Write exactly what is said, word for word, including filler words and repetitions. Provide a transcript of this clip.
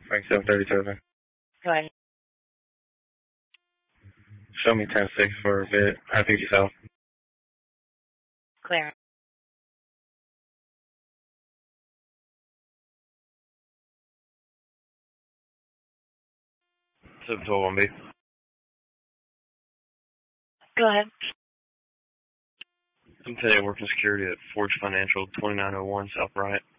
Frank seven thirty-seven. Go ahead. Show me ten six for a bit. I think yourself. Clear. seven twelve one B. Go ahead. I'm today working security at Forge Financial, twenty-nine oh one South Bryant.